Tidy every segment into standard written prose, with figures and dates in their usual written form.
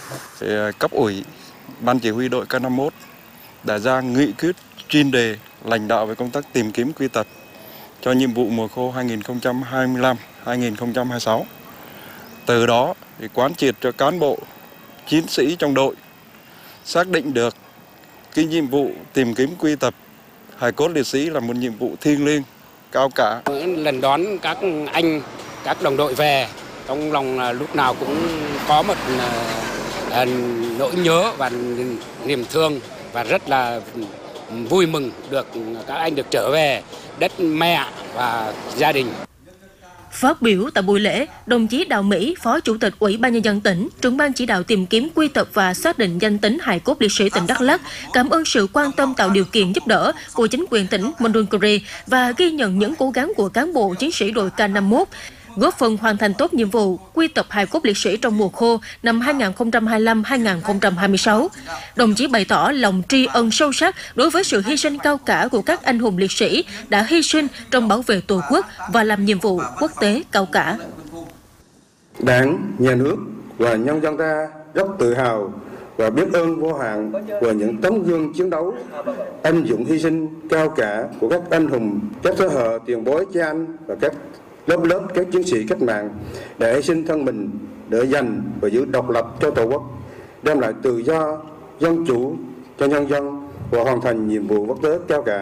Thì cấp ủy, ban chỉ huy đội K51 đã ra nghị quyết chuyên đề lãnh đạo về công tác tìm kiếm quy tập cho nhiệm vụ mùa khô 2025-2026. Từ đó thì quán triệt cho cán bộ, chiến sĩ trong đội xác định được cái nhiệm vụ tìm kiếm quy tập hài cốt liệt sĩ là một nhiệm vụ thiêng liêng, cao cả. Lần đón các đồng đội về, trong lòng lúc nào cũng có một nỗi nhớ và niềm thương, và rất là vui mừng được các anh được trở về đất mẹ và gia đình. Phát biểu tại buổi lễ, đồng chí Đào Mỹ, Phó Chủ tịch Ủy ban Nhân dân tỉnh, trưởng ban chỉ đạo tìm kiếm quy tập và xác định danh tính hài cốt liệt sĩ tỉnh Đắk Lắk, cảm ơn sự quan tâm tạo điều kiện giúp đỡ của chính quyền tỉnh Mondulkiri và ghi nhận những cố gắng của cán bộ chiến sĩ đội K51, góp phần hoàn thành tốt nhiệm vụ quy tập hài cốt liệt sĩ trong mùa khô năm 2025-2026. Đồng chí bày tỏ lòng tri ân sâu sắc đối với sự hy sinh cao cả của các anh hùng liệt sĩ đã hy sinh trong bảo vệ Tổ quốc và làm nhiệm vụ quốc tế cao cả. Đảng, Nhà nước và nhân dân ta rất tự hào và biết ơn vô hạn về những tấm gương chiến đấu, anh dũng hy sinh cao cả của các anh hùng, các thế hệ tiền bối cha anh và các lớp các chiến sĩ cách mạng đã hy sinh thân mình để giành và giữ độc lập cho Tổ quốc, đem lại tự do, dân chủ cho nhân dân và hoàn thành nhiệm vụ quốc tế cao cả.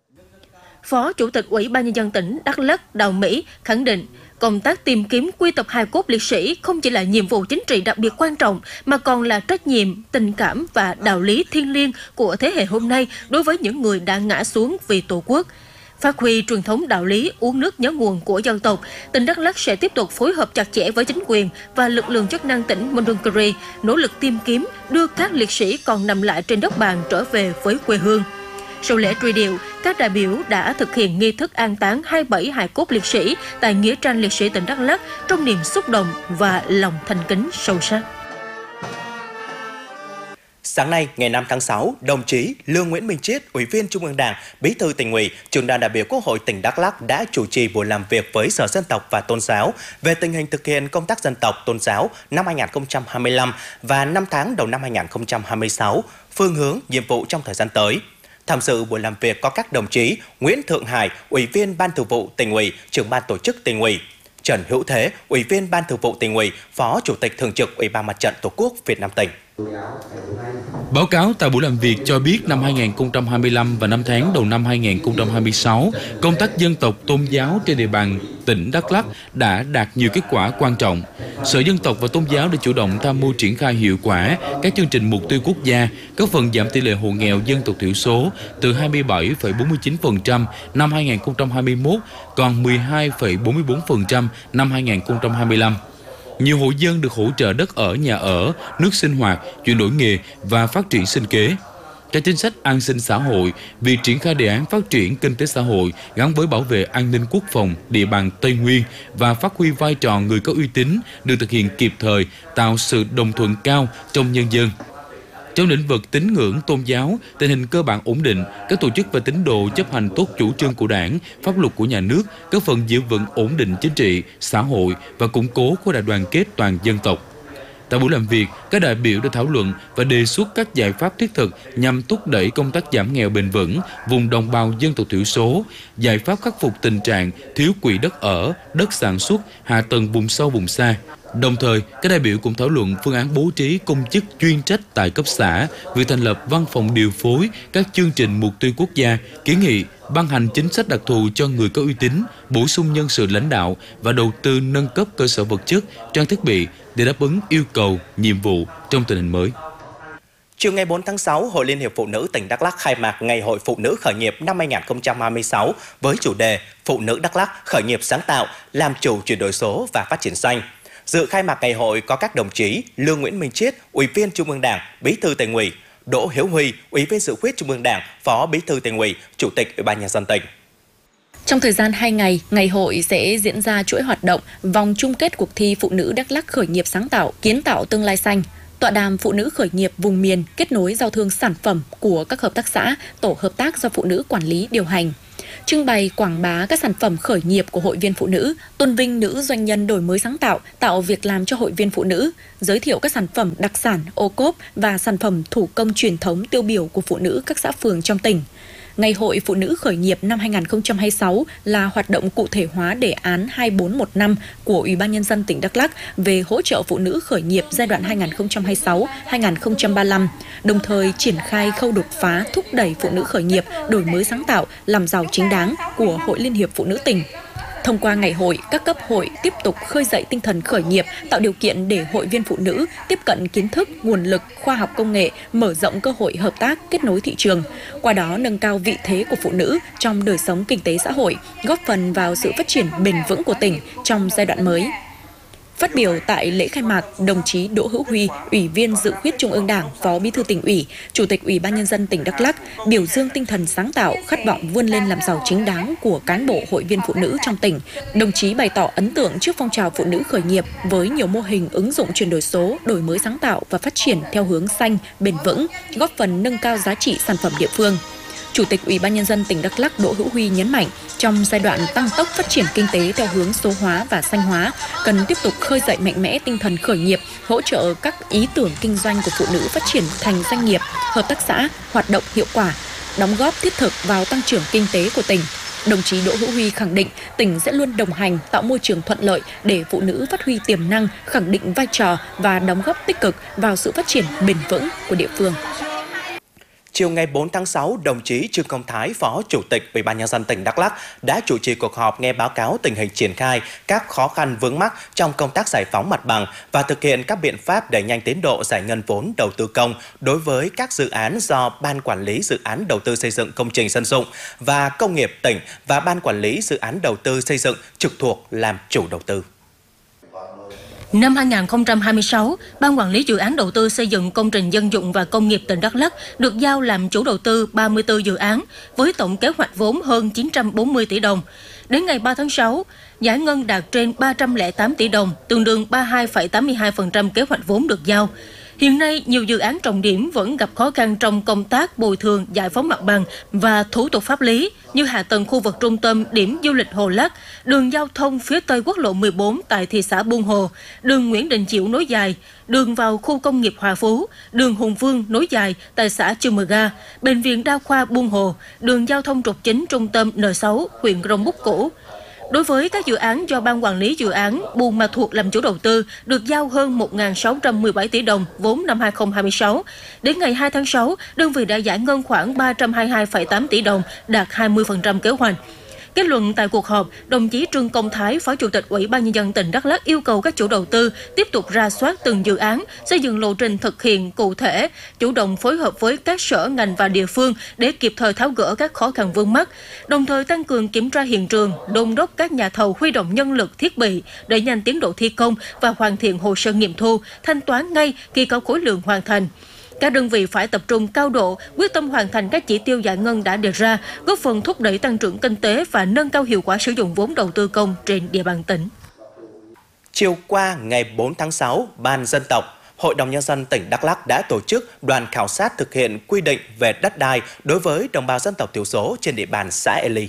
Phó Chủ tịch Ủy ban Nhân dân tỉnh Đắk Lắk Đào Mỹ khẳng định, công tác tìm kiếm quy tập hài cốt liệt sĩ không chỉ là nhiệm vụ chính trị đặc biệt quan trọng, mà còn là trách nhiệm, tình cảm và đạo lý thiêng liêng của thế hệ hôm nay đối với những người đã ngã xuống vì Tổ quốc. Phát huy truyền thống đạo lý uống nước nhớ nguồn của dân tộc, tỉnh Đắk Lắk sẽ tiếp tục phối hợp chặt chẽ với chính quyền và lực lượng chức năng tỉnh Mondulkiri, nỗ lực tìm kiếm, đưa các liệt sĩ còn nằm lại trên đất bàn trở về với quê hương. Sau lễ truy điệu, các đại biểu đã thực hiện nghi thức an táng 27 hài cốt liệt sĩ tại Nghĩa trang liệt sĩ tỉnh Đắk Lắk trong niềm xúc động và lòng thành kính sâu sắc. Sáng nay, ngày 5 tháng 6, đồng chí Lương Nguyễn Minh Chiết, Ủy viên Trung ương Đảng, Bí thư Tỉnh ủy, Trưởng đoàn đại biểu Quốc hội tỉnh Đắk Lắk đã chủ trì buổi làm việc với Sở Dân tộc và Tôn giáo về tình hình thực hiện công tác dân tộc tôn giáo năm 2025 và 5 tháng đầu năm 2026, phương hướng, nhiệm vụ trong thời gian tới. Tham dự buổi làm việc có các đồng chí Nguyễn Thượng Hải, Ủy viên Ban Thường vụ Tỉnh ủy, Trưởng ban Tổ chức Tỉnh ủy, Trần Hữu Thế, Ủy viên Ban Thường vụ Tỉnh ủy, Phó Chủ tịch Thường trực Ủy ban Mặt trận Tổ quốc Việt Nam tỉnh. Báo cáo tại buổi làm việc cho biết năm 2025 và 5 tháng đầu năm 2026, công tác dân tộc tôn giáo trên địa bàn tỉnh Đắk Lắk đã đạt nhiều kết quả quan trọng. Sở Dân tộc và Tôn giáo đã chủ động tham mưu triển khai hiệu quả các chương trình mục tiêu quốc gia, góp phần giảm tỷ lệ hộ nghèo dân tộc thiểu số từ 27,49% năm 2021 còn 12,44% năm 2025. Nhiều hộ dân được hỗ trợ đất ở, nhà ở, nước sinh hoạt, chuyển đổi nghề và phát triển sinh kế. Các chính sách an sinh xã hội, việc triển khai đề án phát triển kinh tế xã hội gắn với bảo vệ an ninh quốc phòng địa bàn Tây Nguyên và phát huy vai trò người có uy tín được thực hiện kịp thời, tạo sự đồng thuận cao trong nhân dân. Trong lĩnh vực tín ngưỡng tôn giáo, tình hình cơ bản ổn định, các tổ chức và tín đồ chấp hành tốt chủ trương của Đảng, pháp luật của nhà nước, góp phần giữ vững ổn định chính trị, xã hội và củng cố khối đại đoàn kết toàn dân tộc. Tại buổi làm việc, các đại biểu đã thảo luận và đề xuất các giải pháp thiết thực nhằm thúc đẩy công tác giảm nghèo bền vững vùng đồng bào dân tộc thiểu số, giải pháp khắc phục tình trạng thiếu quỹ đất ở, đất sản xuất, hạ tầng vùng sâu vùng xa. Đồng thời, các đại biểu cũng thảo luận phương án bố trí công chức chuyên trách tại cấp xã, việc thành lập văn phòng điều phối các chương trình mục tiêu quốc gia, kiến nghị ban hành chính sách đặc thù cho người có uy tín, bổ sung nhân sự lãnh đạo và đầu tư nâng cấp cơ sở vật chất, trang thiết bị để đáp ứng yêu cầu, nhiệm vụ trong tình hình mới. Chiều ngày 4 tháng 6, Hội Liên hiệp Phụ nữ tỉnh Đắk Lắk khai mạc Ngày hội Phụ nữ khởi nghiệp năm 2026 với chủ đề Phụ nữ Đắk Lắk khởi nghiệp sáng tạo, làm chủ chuyển đổi số và phát triển xanh. Dự khai mạc ngày hội có các đồng chí Lương Nguyễn Minh Chiết, Ủy viên Trung ương Đảng, Bí thư Tỉnh ủy, Đỗ Hiếu Huy, Ủy viên Dự khuyết Trung ương Đảng, Phó Bí thư Tỉnh ủy, Chủ tịch Ủy ban Nhân dân tỉnh. Trong thời gian 2 ngày, ngày hội sẽ diễn ra chuỗi hoạt động vòng chung kết cuộc thi Phụ nữ Đắk Lắk khởi nghiệp sáng tạo, kiến tạo tương lai xanh, tọa đàm phụ nữ khởi nghiệp vùng miền, kết nối giao thương sản phẩm của các hợp tác xã, tổ hợp tác do phụ nữ quản lý điều hành. trưng bày quảng bá các sản phẩm khởi nghiệp của hội viên phụ nữ, tôn vinh nữ doanh nhân đổi mới sáng tạo, tạo việc làm cho hội viên phụ nữ, giới thiệu các sản phẩm đặc sản, ô cốp và sản phẩm thủ công truyền thống tiêu biểu của phụ nữ các xã phường trong tỉnh. Ngày hội Phụ nữ khởi nghiệp năm 2026 là hoạt động cụ thể hóa đề án 2415 của Ủy ban Nhân dân tỉnh Đắk Lắk về hỗ trợ phụ nữ khởi nghiệp giai đoạn 2026-2035, đồng thời triển khai khâu đột phá thúc đẩy phụ nữ khởi nghiệp, đổi mới sáng tạo, làm giàu chính đáng của Hội Liên hiệp Phụ nữ tỉnh. Thông qua ngày hội, các cấp hội tiếp tục khơi dậy tinh thần khởi nghiệp, tạo điều kiện để hội viên phụ nữ tiếp cận kiến thức, nguồn lực, khoa học công nghệ, mở rộng cơ hội hợp tác, kết nối thị trường. Qua đó nâng cao vị thế của phụ nữ trong đời sống kinh tế xã hội, góp phần vào sự phát triển bền vững của tỉnh trong giai đoạn mới. Phát biểu tại lễ khai mạc, đồng chí Đỗ Hữu Huy, Ủy viên Dự khuyết Trung ương Đảng, Phó Bí thư Tỉnh ủy, Chủ tịch Ủy ban Nhân dân tỉnh Đắk Lắk biểu dương tinh thần sáng tạo, khát vọng vươn lên làm giàu chính đáng của cán bộ hội viên phụ nữ trong tỉnh. Đồng chí bày tỏ ấn tượng trước phong trào phụ nữ khởi nghiệp với nhiều mô hình ứng dụng chuyển đổi số, đổi mới sáng tạo và phát triển theo hướng xanh, bền vững, góp phần nâng cao giá trị sản phẩm địa phương. Chủ tịch Ủy ban Nhân dân tỉnh Đắk Lắk Đỗ Hữu Huy nhấn mạnh, trong giai đoạn tăng tốc phát triển kinh tế theo hướng số hóa và xanh hóa, cần tiếp tục khơi dậy mạnh mẽ tinh thần khởi nghiệp, hỗ trợ các ý tưởng kinh doanh của phụ nữ phát triển thành doanh nghiệp, hợp tác xã, hoạt động hiệu quả, đóng góp thiết thực vào tăng trưởng kinh tế của tỉnh. Đồng chí Đỗ Hữu Huy khẳng định tỉnh sẽ luôn đồng hành, tạo môi trường thuận lợi để phụ nữ phát huy tiềm năng, khẳng định vai trò và đóng góp tích cực vào sự phát triển bền vững của địa phương. Chiều ngày 4 tháng 6, đồng chí Trương Công Thái, Phó Chủ tịch Ủy ban Nhân dân tỉnh Đắk Lắk đã chủ trì cuộc họp nghe báo cáo tình hình triển khai các khó khăn vướng mắc trong công tác giải phóng mặt bằng và thực hiện các biện pháp đẩy nhanh tiến độ giải ngân vốn đầu tư công đối với các dự án do Ban Quản lý Dự án Đầu tư xây dựng công trình dân dụng và công nghiệp tỉnh và Ban Quản lý Dự án Đầu tư xây dựng trực thuộc làm chủ đầu tư. Năm 2026, Ban Quản lý Dự án Đầu tư xây dựng công trình dân dụng và công nghiệp tỉnh Đắk Lắk được giao làm chủ đầu tư 34 dự án với tổng kế hoạch vốn hơn 940 tỷ đồng. Đến ngày 3 tháng 6, giải ngân đạt trên 308 tỷ đồng, tương đương 32,82% kế hoạch vốn được giao. Hiện nay, nhiều dự án trọng điểm vẫn gặp khó khăn trong công tác bồi thường, giải phóng mặt bằng và thủ tục pháp lý như hạ tầng khu vực trung tâm điểm du lịch Hồ Lắc, đường giao thông phía tây quốc lộ 14 tại thị xã Buôn Hồ, đường Nguyễn Đình Chiểu nối dài, đường vào khu công nghiệp Hòa Phú, đường Hùng Vương nối dài tại xã Chư Mờ Ga, bệnh viện đa khoa Buôn Hồ, đường giao thông trục chính trung tâm N6, huyện Crong Búc cũ. Đối với các dự án do Ban Quản lý Dự án Buôn Ma Thuột làm chủ đầu tư, được giao hơn 1.617 tỷ đồng vốn năm 2026. Đến ngày 2 tháng 6, đơn vị đã giải ngân khoảng 322,8 tỷ đồng, đạt 20% kế hoạch. Kết luận tại cuộc họp, đồng chí Trương Công Thái, Phó Chủ tịch Ủy ban Nhân dân tỉnh Đắk Lắk yêu cầu các chủ đầu tư tiếp tục rà soát từng dự án, xây dựng lộ trình thực hiện cụ thể, chủ động phối hợp với các sở ngành và địa phương để kịp thời tháo gỡ các khó khăn vướng mắc, đồng thời tăng cường kiểm tra hiện trường, đôn đốc các nhà thầu huy động nhân lực, thiết bị, đẩy nhanh tiến độ thi công và hoàn thiện hồ sơ nghiệm thu, thanh toán ngay khi có khối lượng hoàn thành. Các đơn vị phải tập trung cao độ, quyết tâm hoàn thành các chỉ tiêu giải ngân đã đề ra, góp phần thúc đẩy tăng trưởng kinh tế và nâng cao hiệu quả sử dụng vốn đầu tư công trên địa bàn tỉnh. Chiều qua, ngày 4 tháng 6, Ban Dân tộc, Hội đồng Nhân dân tỉnh Đắk Lắk đã tổ chức đoàn khảo sát thực hiện quy định về đất đai đối với đồng bào dân tộc thiểu số trên địa bàn xã Ely.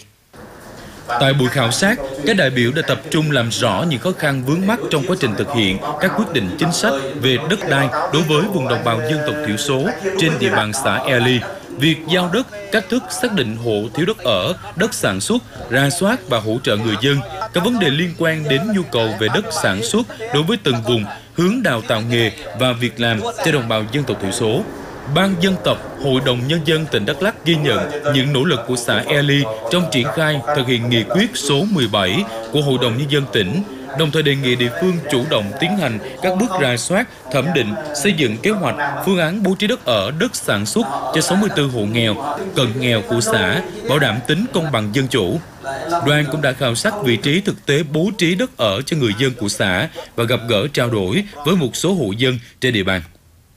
Tại buổi khảo sát, các đại biểu đã tập trung làm rõ những khó khăn vướng mắc trong quá trình thực hiện các quyết định chính sách về đất đai đối với vùng đồng bào dân tộc thiểu số trên địa bàn xã Ely, việc giao đất, cách thức xác định hộ thiếu đất ở, đất sản xuất, rà soát và hỗ trợ người dân, các vấn đề liên quan đến nhu cầu về đất sản xuất đối với từng vùng, hướng đào tạo nghề và việc làm cho đồng bào dân tộc thiểu số. Ban Dân tộc, Hội đồng Nhân dân tỉnh Đắk Lắk ghi nhận những nỗ lực của xã Ely trong triển khai thực hiện nghị quyết số 17 của Hội đồng Nhân dân tỉnh, đồng thời đề nghị địa phương chủ động tiến hành các bước rà soát, thẩm định, xây dựng kế hoạch, phương án bố trí đất ở, đất sản xuất cho 64 hộ nghèo, cận nghèo của xã, bảo đảm tính công bằng dân chủ. Đoàn cũng đã khảo sát vị trí thực tế bố trí đất ở cho người dân của xã và gặp gỡ trao đổi với một số hộ dân trên địa bàn.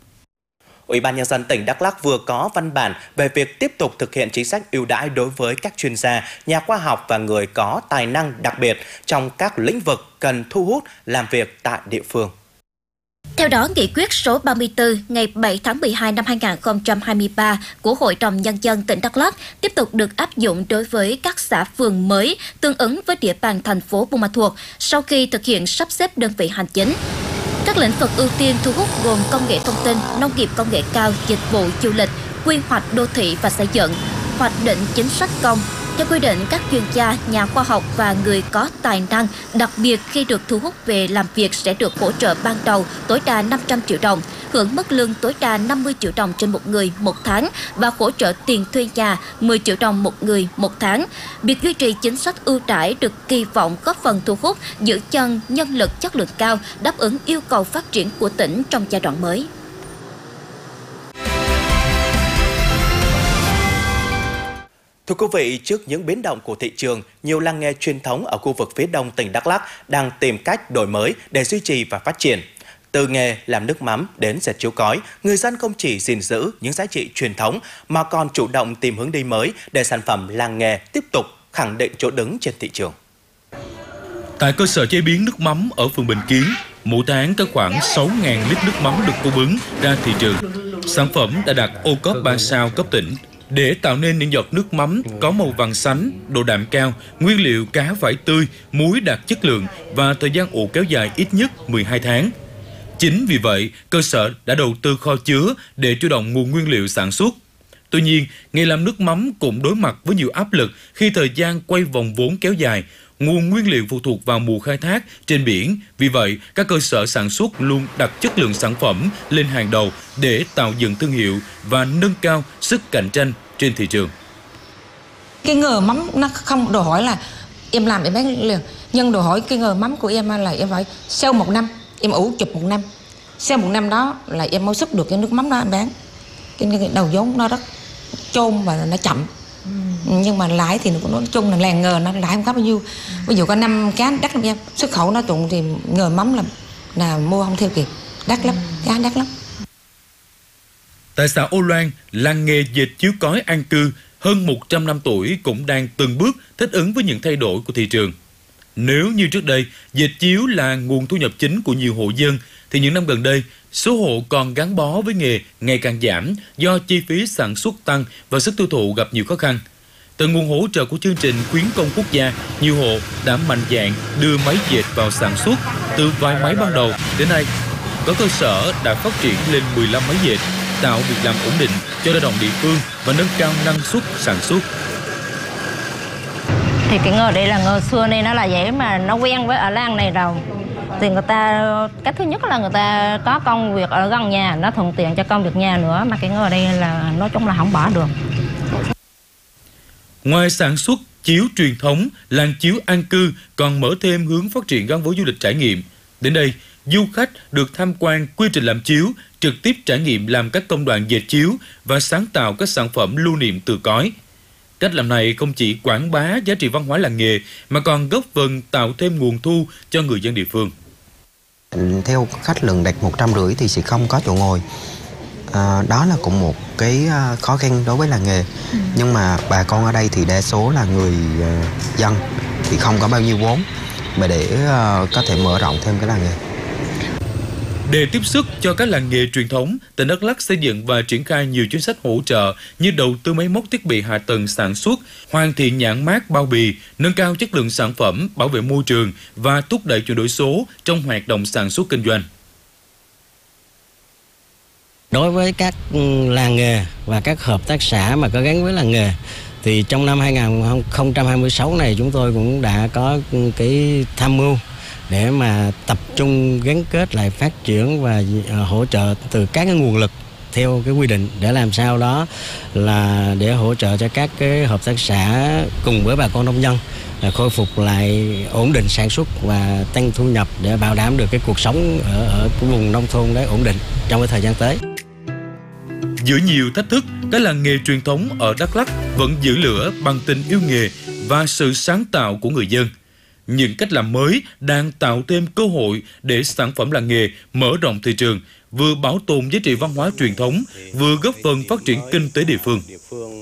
Ủy ban Nhân dân tỉnh Đắk Lắk vừa có văn bản về việc tiếp tục thực hiện chính sách ưu đãi đối với các chuyên gia, nhà khoa học và người có tài năng đặc biệt trong các lĩnh vực cần thu hút làm việc tại địa phương. Theo đó, nghị quyết số 34 ngày 7 tháng 12 năm 2023 của Hội đồng Nhân dân tỉnh Đắk Lắk tiếp tục được áp dụng đối với các xã phường mới tương ứng với địa bàn thành phố Buôn Ma Thuột sau khi thực hiện sắp xếp đơn vị hành chính. Các lĩnh vực ưu tiên thu hút gồm công nghệ thông tin, nông nghiệp công nghệ cao, dịch vụ du lịch, quy hoạch đô thị và xây dựng, hoạch định chính sách công. Theo quy định, các chuyên gia, nhà khoa học và người có tài năng, đặc biệt khi được thu hút về làm việc sẽ được hỗ trợ ban đầu tối đa 500 triệu đồng, hưởng mức lương tối đa 50 triệu đồng trên một người một tháng và hỗ trợ tiền thuê nhà 10 triệu đồng một người một tháng. Việc duy trì chính sách ưu đãi được kỳ vọng góp phần thu hút, giữ chân nhân lực chất lượng cao, đáp ứng yêu cầu phát triển của tỉnh trong giai đoạn mới. Thưa quý vị, trước những biến động của thị trường, nhiều làng nghề truyền thống ở khu vực phía đông tỉnh Đắk Lắk đang tìm cách đổi mới để duy trì và phát triển. Từ nghề làm nước mắm đến dệt chiếu cói, người dân không chỉ gìn giữ những giá trị truyền thống mà còn chủ động tìm hướng đi mới để sản phẩm làng nghề tiếp tục khẳng định chỗ đứng trên thị trường. Tại cơ sở chế biến nước mắm ở phường Bình Kiến, mỗi tháng có khoảng 6.000 lít nước mắm được cung ứng ra thị trường. Sản phẩm đã đạt ô cốp 3 sao cấp tỉnh. Để tạo nên những giọt nước mắm có màu vàng sánh, độ đạm cao, nguyên liệu cá phải tươi, muối đạt chất lượng và thời gian ủ kéo dài ít nhất 12 tháng. Chính vì vậy, cơ sở đã đầu tư kho chứa để chủ động nguồn nguyên liệu sản xuất. Tuy nhiên, nghề làm nước mắm cũng đối mặt với nhiều áp lực khi thời gian quay vòng vốn kéo dài, nguồn nguyên liệu phụ thuộc vào mùa khai thác trên biển. Vì vậy, các cơ sở sản xuất luôn đặt chất lượng sản phẩm lên hàng đầu để tạo dựng thương hiệu và nâng cao sức cạnh tranh trên thị trường. Cái nghề mắm nó không đòi hỏi là em làm em bán liền, nhưng đòi hỏi cái nghề mắm của em là em phải sau 1 năm em ủ chụp 1 năm, sau 1 năm đó là em mới xuất được cái nước mắm đó em bán. Cái đầu vốn nó rất chôn và nó chậm. Nhưng mà lãi thì nói chung là làng nghề nó lãi không có bao nhiêu. Ví dụ có 5 cá đắt lắm em, xuất khẩu nó trụng thì nghề mắm là mua không theo kịp, đắt lắm, cá đắt lắm. Tại xã Ô Loan, làng nghề dệt chiếu cói an cư hơn 100 năm tuổi cũng đang từng bước thích ứng với những thay đổi của thị trường. Nếu như trước đây, dệt chiếu là nguồn thu nhập chính của nhiều hộ dân, thì những năm gần đây, số hộ còn gắn bó với nghề ngày càng giảm do chi phí sản xuất tăng và sức tiêu thụ gặp nhiều khó khăn. Từ nguồn hỗ trợ của chương trình khuyến công quốc gia, nhiều hộ đã mạnh dạn đưa máy dệt vào sản xuất. Từ vài máy ban đầu đến nay, có cơ sở đã phát triển lên 15 máy dệt, tạo việc làm ổn định cho lao động địa phương và nâng cao năng suất sản xuất. Thì cái nghề đây là nghề xưa nên nó là vậy, mà nó quen với ở làng này rồi. Thì người ta, cái thứ nhất là người ta có công việc ở gần nhà, nó thuận tiện cho công việc nhà nữa, mà cái nghề đây là nói chung là không bỏ được. Ngoài sản xuất chiếu truyền thống, làng chiếu an cư còn mở thêm hướng phát triển gắn với du lịch trải nghiệm. Đến đây, du khách được tham quan quy trình làm chiếu, trực tiếp trải nghiệm làm các công đoạn dệt chiếu và sáng tạo các sản phẩm lưu niệm từ cói. Cách làm này không chỉ quảng bá giá trị văn hóa làng nghề mà còn góp phần tạo thêm nguồn thu cho người dân địa phương. Theo khách lượng đạt 150 thì sẽ không có chỗ ngồi. Đó là cũng một cái khó khăn đối với làng nghề. Nhưng mà bà con ở đây thì đa số là người dân thì không có bao nhiêu vốn mà để có thể mở rộng thêm cái làng nghề. Để tiếp sức cho các làng nghề truyền thống, tỉnh Đắk Lắk xây dựng và triển khai nhiều chính sách hỗ trợ như đầu tư máy móc thiết bị hạ tầng sản xuất, hoàn thiện nhãn mác bao bì, nâng cao chất lượng sản phẩm, bảo vệ môi trường và thúc đẩy chuyển đổi số trong hoạt động sản xuất kinh doanh. Đối với các làng nghề và các hợp tác xã mà có gắn với làng nghề thì trong năm 2026 này chúng tôi cũng đã có cái tham mưu để mà tập trung gắn kết lại phát triển và hỗ trợ từ các cái nguồn lực theo cái quy định để làm sao đó là để hỗ trợ cho các cái hợp tác xã cùng với bà con nông dân khôi phục lại ổn định sản xuất và tăng thu nhập để bảo đảm được cái cuộc sống ở cái vùng nông thôn đấy ổn định trong cái thời gian tới. Giữa nhiều thách thức, các làng nghề truyền thống ở Đắk Lắk vẫn giữ lửa bằng tình yêu nghề và sự sáng tạo của người dân. Những cách làm mới đang tạo thêm cơ hội để sản phẩm làng nghề mở rộng thị trường, vừa bảo tồn giá trị văn hóa truyền thống, vừa góp phần phát triển kinh tế địa phương.